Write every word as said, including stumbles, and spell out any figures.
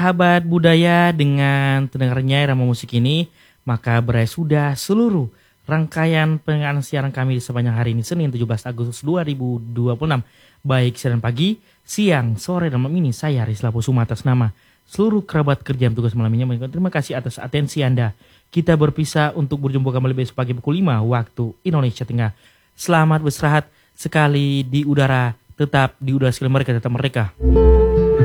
Sahabat budaya dengan terdengarnya irama musik ini, maka berakhir sudah seluruh rangkaian pendengaran siaran kami di sepanjang hari ini Senin tujuh belas Agustus dua ribu dua puluh enam. Baik siaran pagi, siang, sore, dan malam ini saya Haris Laposuma atas nama seluruh kerabat kerja yang tugas malam ini mengucapkan terima kasih atas atensi Anda. Kita berpisah untuk berjumpa kembali besok pagi pukul lima waktu Indonesia Tengah. Selamat beristirahat sekali di udara, tetap di udara sekali mereka tetap mereka.